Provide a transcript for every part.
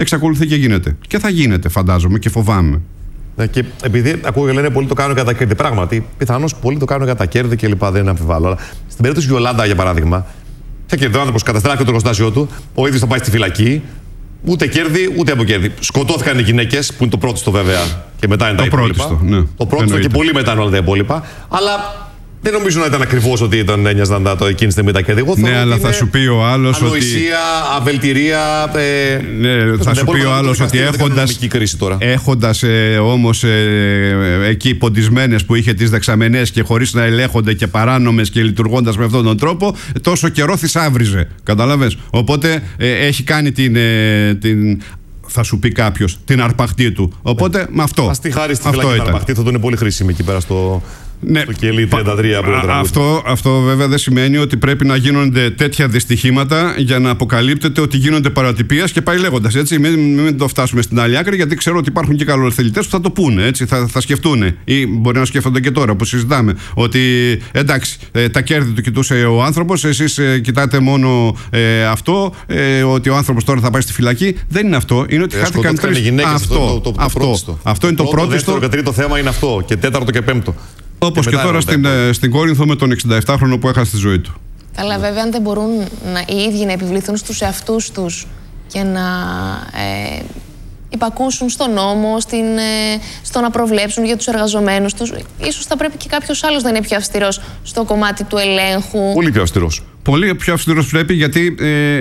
εξακολουθεί και γίνεται. Και θα γίνεται, φαντάζομαι και φοβάμαι. Και επειδή ακούω και λένε πολλοί το κάνουν κατά κέρδη. Πράγματι, πιθανώς πολλοί το κάνουν κατά κέρδη κλπ. Δεν είναι αμφιβάλλω. Αλλά στην περίπτωση Γιολάντα, για παράδειγμα, θα κερδίσει ο άνθρωπος, καταστράφηκε το εργοστάσιο του, ο ίδιος θα πάει στη φυλακή. Ούτε κέρδη, ούτε από κέρδη. Σκοτώθηκαν οι γυναίκες, που είναι το πρώτο ναι. Και μετά είναι τα υπόλοιπα. Ναι. Το πρώτο και πολύ μετά είναι όλα τα υπόλοιπα. Αλλά δεν νομίζω να ήταν ακριβώς ότι ένοιαζαν εκείνη τη στιγμή τα κέρδη. Ναι, αλλά θα σου πει ο άλλος ότι. Ανοησία, αβελτηρία. Ναι, θα σου πει ο άλλος ότι έχοντας όμως εκεί ποντισμένες που είχε τις δεξαμενές και χωρίς να ελέγχονται και παράνομες και λειτουργώντας με αυτόν τον τρόπο, τόσο καιρό θησάβριζε. Καταλαβες. Οπότε έχει κάνει την. Θα σου πει κάποιος την αρπαχτή του. Οπότε με αυτό. Ας τη χάρη στη φυλακή την αρπαχτή, θα δουν πολύ χρήσιμη εκεί πέρα στο. Ναι, το κελί 33 αυτό βέβαια δεν σημαίνει ότι πρέπει να γίνονται τέτοια δυστυχήματα για να αποκαλύπτεται ότι γίνονται παρατυπίες και πάει λέγοντας. Έτσι, μην το φτάσουμε στην άλλη άκρη, γιατί ξέρω ότι υπάρχουν και καλοθελητές που θα το πούνε. Έτσι, θα σκεφτούν ή μπορεί να σκέφτονται και τώρα που συζητάμε. Ότι εντάξει, τα κέρδη του κοιτούσε ο άνθρωπος, εσείς κοιτάτε μόνο αυτό, ότι ο άνθρωπος τώρα θα πάει στη φυλακή. Δεν είναι αυτό. Είναι ότι χάθηκαν τρεις. Αυτό είναι το πρώτο. Δεύτερο και τρίτο θέμα είναι αυτό. Και τέταρτο και πέμπτο. Όπως και τώρα στην Κόρινθο με τον 67χρονο που έχασε τη ζωή του. Καλά, βέβαια, αν δεν μπορούν οι ίδιοι να επιβληθούν στους εαυτούς τους και να υπακούσουν στον νόμο, στο να προβλέψουν για τους εργαζομένους τους, ίσως θα πρέπει και κάποιος άλλος να είναι πιο αυστηρός στο κομμάτι του ελέγχου. Πολύ πιο αυστηρός. Πολύ πιο αυστηρός πρέπει, γιατί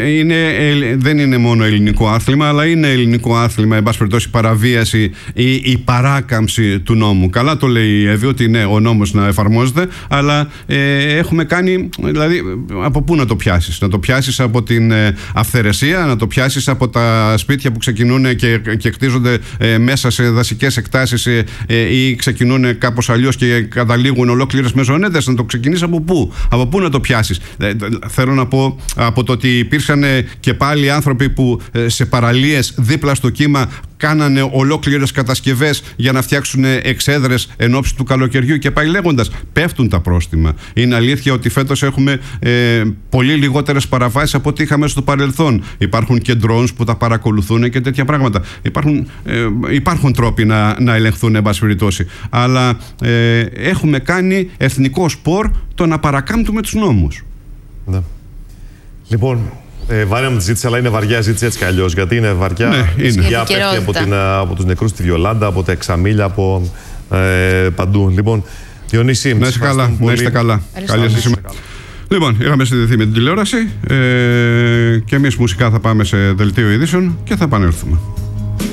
δεν είναι μόνο ελληνικό άθλημα, αλλά είναι ελληνικό άθλημα, εν πάση περιπτώσει, παραβίαση ή η παράκαμψη του νόμου. Καλά το λέει η Εύη, ότι ναι, ο νόμος να εφαρμόζεται, αλλά έχουμε κάνει, δηλαδή, από πού να το πιάσεις? Να το πιάσεις από την αυθαιρεσία, να το πιάσεις από τα σπίτια που ξεκινούν και χτίζονται μέσα σε δασικές εκτάσεις ή ξεκινούν κάπως αλλιώς και καταλήγουν ολόκληρες μεζονέτες. Να το ξεκινήσεις από πού? Από πού να το πιάσεις? Θέλω να πω από το ότι υπήρξαν και πάλι άνθρωποι που σε παραλίες δίπλα στο κύμα κάνανε ολόκληρες κατασκευές για να φτιάξουν εξέδρες εν ώψη του καλοκαιριού και πάει λέγοντας. Πέφτουν τα πρόστιμα. Είναι αλήθεια ότι φέτος έχουμε πολύ λιγότερες παραβάσεις από ό,τι είχαμε στο παρελθόν. Υπάρχουν και drones που τα παρακολουθούν και τέτοια πράγματα. Υπάρχουν τρόποι να ελεγχθούν, εν πάση περιπτώσει. Αλλά έχουμε κάνει εθνικό σπορ το να παρακάμπτουμε τους νόμους. Ναι. Λοιπόν, βάρια με τη ζήτηση, αλλά είναι βαριά ζήτηση έτσι κι αλλιώς. Γιατί είναι βαριά. Ναι, είναι. Πέφτει από τους νεκρούς στη Βιολάντα, από τα Εξαμήλια, από παντού. Λοιπόν, Διονύση, να είστε καλά. Να είστε καλά. Καλή σας ημέρα. Λοιπόν, είχαμε συνδεθεί με την τηλεόραση και εμείς μουσικά θα πάμε σε δελτίο ειδήσεων και θα επανέλθουμε.